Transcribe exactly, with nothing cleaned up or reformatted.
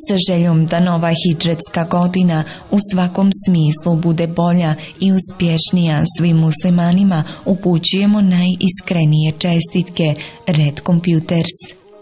Sa željom da nova hidžretska godina u svakom smislu bude bolja i uspješnija svim muslimanima, upućujemo najiskrenije čestitke Red Computers.